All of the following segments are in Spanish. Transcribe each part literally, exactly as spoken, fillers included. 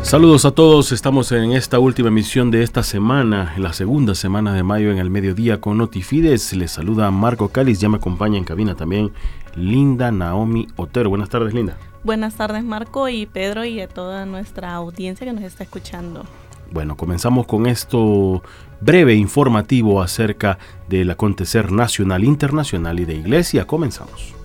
Saludos a todos, estamos en esta última emisión de esta semana, en la segunda semana de mayo en el mediodía con Notifides. Les saluda Marco Cáliz, ya me acompaña en cabina también Linda Naomi Otero. Buenas tardes, Linda. Buenas tardes, Marco y Pedro, y a toda nuestra audiencia que nos está escuchando. Bueno, comenzamos con esto breve informativo acerca del acontecer nacional, internacional y de iglesia. Comenzamos.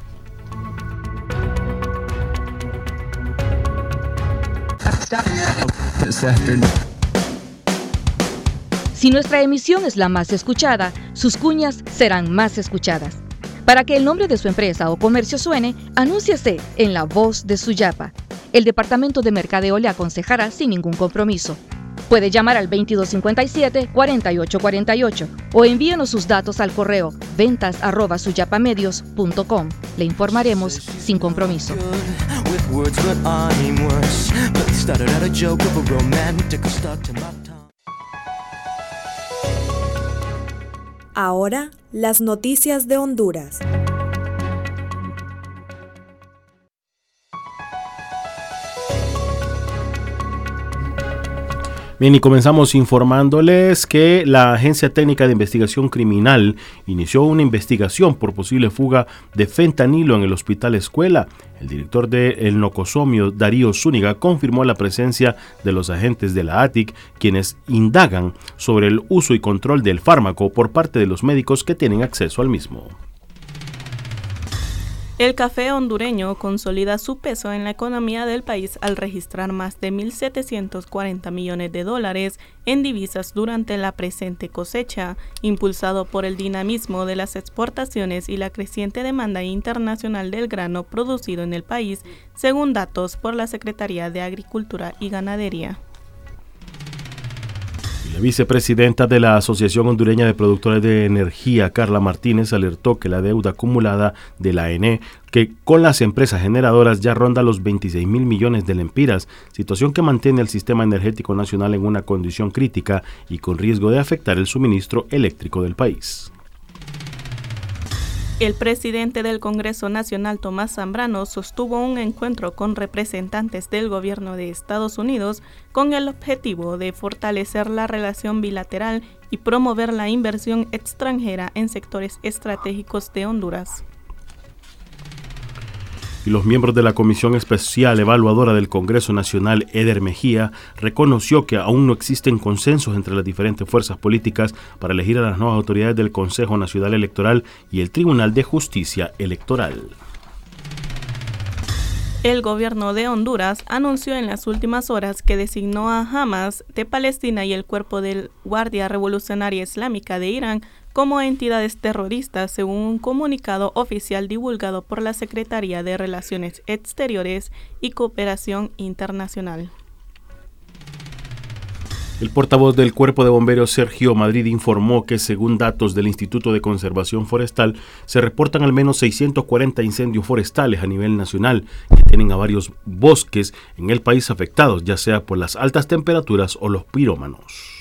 Si nuestra emisión es la más escuchada, sus cuñas serán más escuchadas. Para que el nombre de su empresa o comercio suene, anúnciese en La Voz de Suyapa. El Departamento de Mercadeo le aconsejará sin ningún compromiso. Puede llamar al veintidós cincuenta y siete, cuarenta y ocho cuarenta y ocho o envíenos sus datos al correo ventas arroba suyapamedios punto com. Le informaremos sin compromiso. Ahora, las noticias de Honduras. Bien, y comenzamos informándoles que la Agencia Técnica de Investigación Criminal inició una investigación por posible fuga de fentanilo en el Hospital Escuela. El director de El Nocosomio, Darío Zúñiga, confirmó la presencia de los agentes de la A T I C, quienes indagan sobre el uso y control del fármaco por parte de los médicos que tienen acceso al mismo. El café hondureño consolida su peso en la economía del país al registrar más de mil setecientos cuarenta millones de dólares en divisas durante la presente cosecha, impulsado por el dinamismo de las exportaciones y la creciente demanda internacional del grano producido en el país, según datos por la Secretaría de Agricultura y Ganadería. La vicepresidenta de la Asociación Hondureña de Productores de Energía, Carla Martínez, alertó que la deuda acumulada de la A N E, que con las empresas generadoras ya ronda los veintiséis mil millones de lempiras, situación que mantiene el sistema energético nacional en una condición crítica y con riesgo de afectar el suministro eléctrico del país. El presidente del Congreso Nacional, Tomás Zambrano, sostuvo un encuentro con representantes del gobierno de Estados Unidos con el objetivo de fortalecer la relación bilateral y promover la inversión extranjera en sectores estratégicos de Honduras. Y los miembros de la Comisión Especial Evaluadora del Congreso Nacional, Eder Mejía, reconoció que aún no existen consensos entre las diferentes fuerzas políticas para elegir a las nuevas autoridades del Consejo Nacional Electoral y el Tribunal de Justicia Electoral. El gobierno de Honduras anunció en las últimas horas que designó a Hamas de Palestina y el cuerpo de Guardia Revolucionaria Islámica de Irán como entidades terroristas, según un comunicado oficial divulgado por la Secretaría de Relaciones Exteriores y Cooperación Internacional. El portavoz del Cuerpo de Bomberos, Sergio Madrid, informó que según datos del Instituto de Conservación Forestal, se reportan al menos seiscientos cuarenta incendios forestales a nivel nacional que tienen a varios bosques en el país afectados, ya sea por las altas temperaturas o los pirómanos.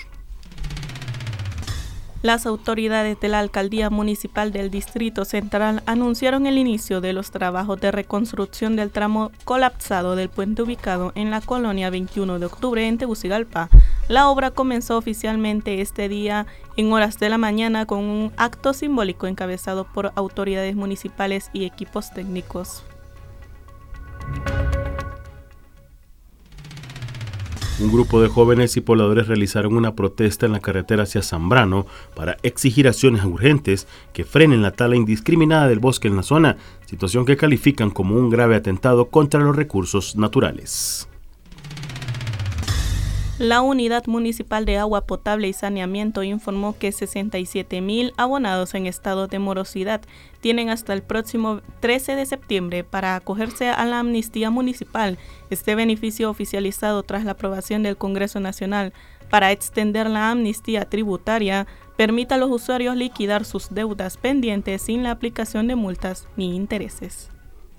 Las autoridades de la Alcaldía Municipal del Distrito Central anunciaron el inicio de los trabajos de reconstrucción del tramo colapsado del puente ubicado en la colonia veintiuno de octubre en Tegucigalpa. La obra comenzó oficialmente este día en horas de la mañana con un acto simbólico encabezado por autoridades municipales y equipos técnicos. Un grupo de jóvenes y pobladores realizaron una protesta en la carretera hacia Zambrano para exigir acciones urgentes que frenen la tala indiscriminada del bosque en la zona, situación que califican como un grave atentado contra los recursos naturales. La Unidad Municipal de Agua Potable y Saneamiento informó que sesenta y siete mil abonados en estado de morosidad tienen hasta el próximo trece de septiembre para acogerse a la amnistía municipal, este beneficio oficializado tras la aprobación del Congreso Nacional para extender la amnistía tributaria, permite a los usuarios liquidar sus deudas pendientes sin la aplicación de multas ni intereses.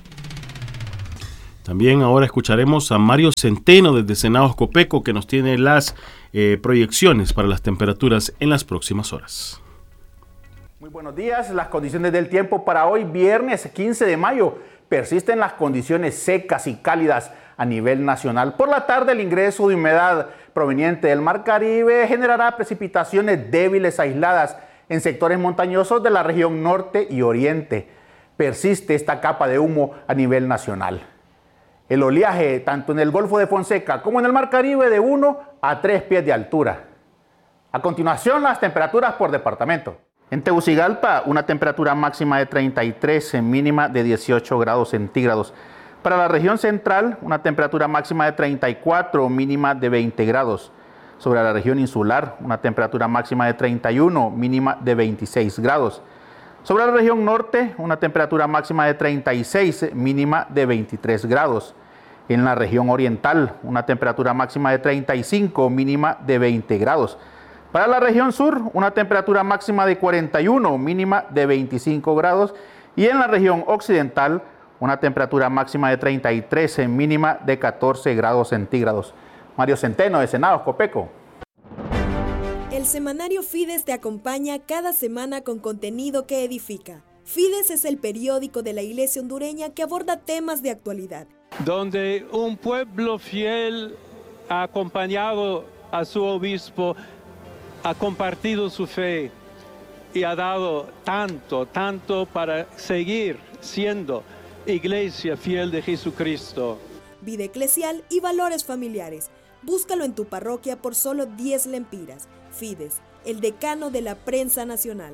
También ahora escucharemos a Mario Centeno desde Senados Copeco, que nos tiene las eh, proyecciones para las temperaturas en las próximas horas. Muy buenos días. Las condiciones del tiempo para hoy, viernes quince de mayo. Persisten las condiciones secas y cálidas a nivel nacional. Por la tarde, el ingreso de humedad proveniente del Mar Caribe generará precipitaciones débiles aisladas en sectores montañosos de la región norte y oriente. Persiste esta capa de humo a nivel nacional. El oleaje, tanto en el Golfo de Fonseca como en el Mar Caribe, de uno a tres pies de altura. A continuación, las temperaturas por departamento. En Tegucigalpa, una temperatura máxima de treinta y tres, mínima de dieciocho grados centígrados. Para la región central, una temperatura máxima de treinta y cuatro, mínima de veinte grados. Sobre la región insular, una temperatura máxima de treinta y uno, mínima de veintiséis grados. Sobre la región norte, una temperatura máxima de treinta y seis, mínima de veintitrés grados. En la región oriental, una temperatura máxima de treinta y cinco, mínima de veinte grados. Para la región sur, una temperatura máxima de cuarenta y uno, mínima de veinticinco grados. Y en la región occidental, una temperatura máxima de treinta y tres, mínima de catorce grados centígrados. Mario Centeno, de Senados, Copeco. El semanario Fides te acompaña cada semana con contenido que edifica. Fides es el periódico de la Iglesia hondureña que aborda temas de actualidad. Donde un pueblo fiel ha acompañado a su obispo, ha compartido su fe y ha dado tanto, tanto para seguir siendo iglesia fiel de Jesucristo. Vida eclesial y valores familiares. Búscalo en tu parroquia por solo diez lempiras. Fides, el decano de la prensa nacional.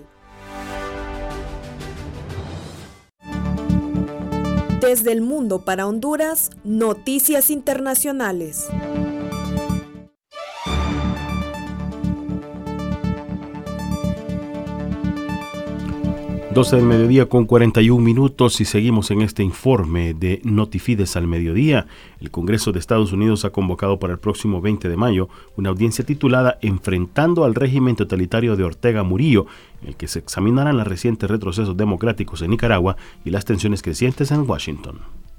Desde el mundo para Honduras, noticias internacionales. doce del mediodía con cuarenta y un minutos y seguimos en este informe de Notifides al mediodía. El Congreso de Estados Unidos ha convocado para el próximo veinte de mayo una audiencia titulada Enfrentando al régimen totalitario de Ortega Murillo, en el que se examinarán los recientes retrocesos democráticos en Nicaragua y las tensiones crecientes en Washington.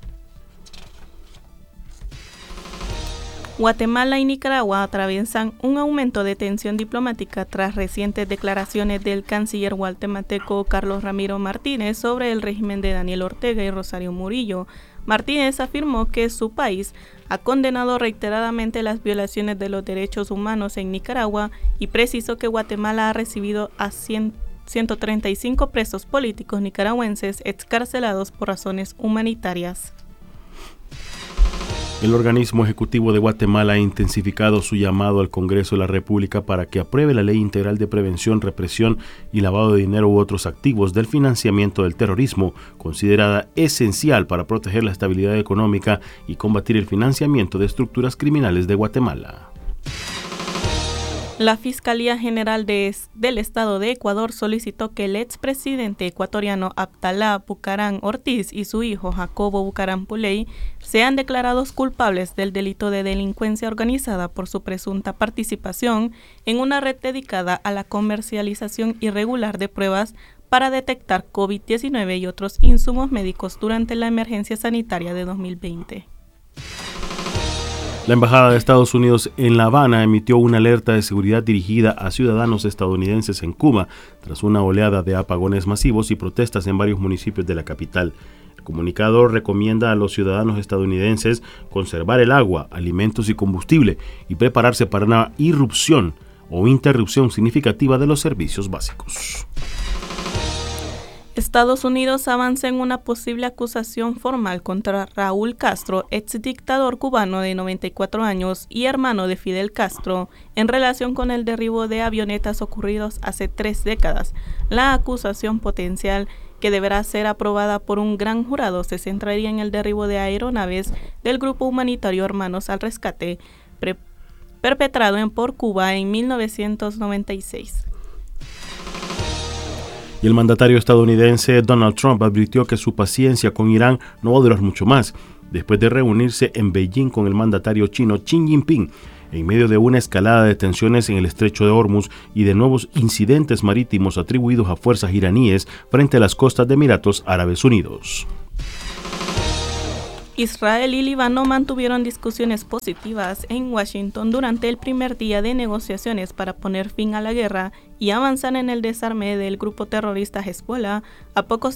Guatemala y Nicaragua atraviesan un aumento de tensión diplomática tras recientes declaraciones del canciller guatemalteco Carlos Ramiro Martínez sobre el régimen de Daniel Ortega y Rosario Murillo. Martínez afirmó que su país ha condenado reiteradamente las violaciones de los derechos humanos en Nicaragua y precisó que Guatemala ha recibido a ciento treinta y cinco presos políticos nicaragüenses excarcelados por razones humanitarias. El organismo ejecutivo de Guatemala ha intensificado su llamado al Congreso de la República para que apruebe la Ley Integral de Prevención, Represión y Lavado de Dinero u otros activos del financiamiento del terrorismo, considerada esencial para proteger la estabilidad económica y combatir el financiamiento de estructuras criminales de Guatemala. La Fiscalía General de, del Estado de Ecuador solicitó que el expresidente ecuatoriano Abdalá Bucaram Ortiz y su hijo Jacobo Bucaram Puley sean declarados culpables del delito de delincuencia organizada por su presunta participación en una red dedicada a la comercialización irregular de pruebas para detectar COVID diecinueve y otros insumos médicos durante la emergencia sanitaria de dos mil veinte. La Embajada de Estados Unidos en La Habana emitió una alerta de seguridad dirigida a ciudadanos estadounidenses en Cuba tras una oleada de apagones masivos y protestas en varios municipios de la capital. El comunicado recomienda a los ciudadanos estadounidenses conservar el agua, alimentos y combustible y prepararse para una irrupción o interrupción significativa de los servicios básicos. Estados Unidos avanza en una posible acusación formal contra Raúl Castro, exdictador cubano de noventa y cuatro años y hermano de Fidel Castro, en relación con el derribo de avionetas ocurridos hace tres décadas. La acusación potencial, que deberá ser aprobada por un gran jurado, se centraría en el derribo de aeronaves del grupo humanitario Hermanos al Rescate, pre- perpetrado en por Cuba en mil novecientos noventa y seis. Y el mandatario estadounidense Donald Trump advirtió que su paciencia con Irán no va a durar mucho más, después de reunirse en Beijing con el mandatario chino Xi Jinping, en medio de una escalada de tensiones en el estrecho de Hormuz y de nuevos incidentes marítimos atribuidos a fuerzas iraníes frente a las costas de Emiratos Árabes Unidos. Israel y Líbano mantuvieron discusiones positivas en Washington durante el primer día de negociaciones para poner fin a la guerra y avanzar en el desarme del grupo terrorista Hezbollah a pocos